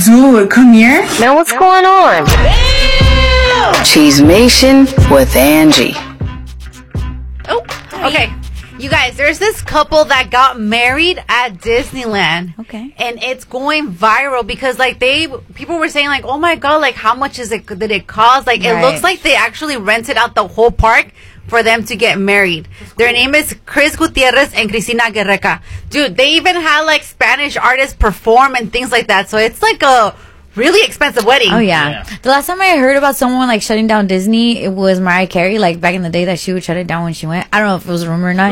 Dude, come here. Now what's going on? Cheesemation with Angie. Oh, okay. You guys, there's this couple that got married at Disneyland. Okay. And it's going viral because, like, people were saying, like, oh my God, like, how much did it cost? Like, it looks like they actually rented out the whole park for them to get married. Their name is Chris Gutierrez and Cristina Guerreca. Dude, they even had, like, Spanish artists perform and things like that. So it's like a really expensive wedding. Oh, yeah. The last time I heard about someone, like, shutting down Disney, it was Mariah Carey, like, back in the day that she would shut it down when she went. I don't know if it was a rumor or not.